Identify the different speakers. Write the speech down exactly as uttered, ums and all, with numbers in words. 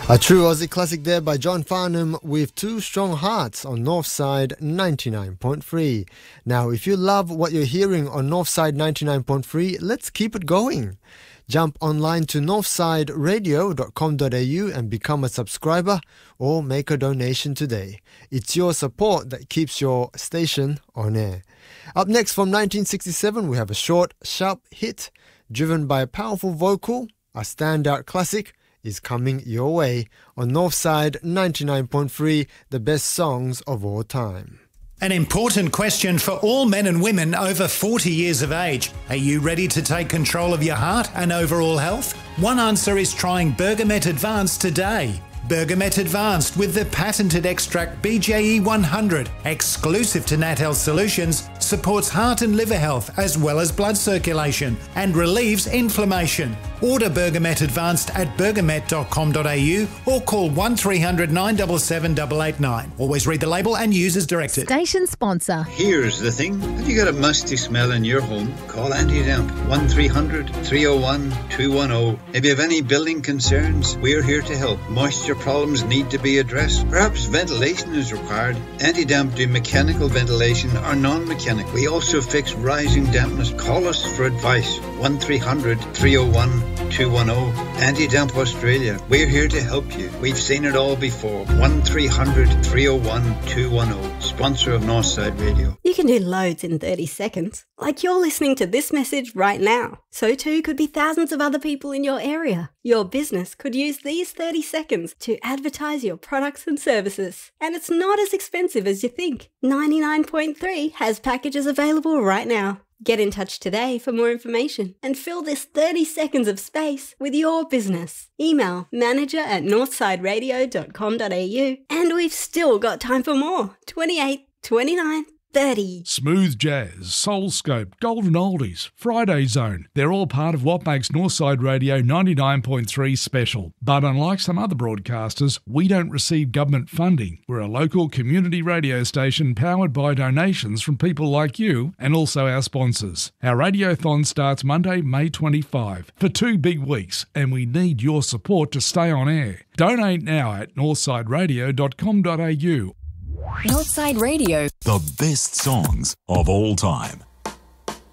Speaker 1: A true Aussie classic there by John Farnham with Two Strong Hearts on Northside ninety-nine point three. Now, if you love what you're hearing on Northside ninety-nine point three, let's keep it going. Jump online to northside radio dot com dot a u and become a subscriber or make a donation today. It's your support that keeps your station on air. Up next from nineteen sixty-seven, we have a short, sharp hit driven by a powerful vocal. A standout classic is coming your way on Northside ninety-nine point three, the best songs of all time.
Speaker 2: An important question for all men and women over forty years of age. Are you ready to take control of your heart and overall health? One answer is trying Bergamet Advanced today. Bergamet Advanced with the patented extract B J E one hundred, exclusive to Nat Health Solutions, supports heart and liver health as well as blood circulation and relieves inflammation. Order Bergamet Advanced at bergamet dot com dot a u or call one three hundred nine seven seven eight eight nine. Always read the label and use as directed.
Speaker 3: Station sponsor.
Speaker 4: Here's the thing. Have you got a musty smell in your home? Call Anti-Damp one three hundred three oh one two one oh. If you have any building concerns, we're here to help. Moisture problems need to be addressed. Perhaps ventilation is required. Anti-Damp do mechanical ventilation or non-mechanical. We also fix rising dampness. Call us for advice. one three hundred three oh one two one oh. Anti-Damp Australia. We're here to help you. We've seen it all before. one three hundred three oh one two one oh. Sponsor of Northside Radio.
Speaker 5: You can do loads in thirty seconds. Like you're listening to this message right now. So too could be thousands of other people in your area. Your business could use these thirty seconds to advertise your products and services. And it's not as expensive as you think. ninety-nine point three has packages available right now. Get in touch today for more information and fill this thirty seconds of space with your business. Email manager at northside radio dot com dot a u. And we've still got time for more. twenty-eight, twenty-nine, thirty.
Speaker 6: Smooth jazz, soulscope, golden oldies, Friday Zone. They're all part of what makes Northside Radio ninety-nine point three special. But unlike some other broadcasters, we don't receive government funding. We're a local community radio station powered by donations from people like you and also our sponsors. Our radiothon starts Monday, May twenty-fifth for two big weeks, and we need your support to stay on air. Donate now at northside radio dot com dot a u.
Speaker 3: Northside Radio.
Speaker 7: The best songs of all time.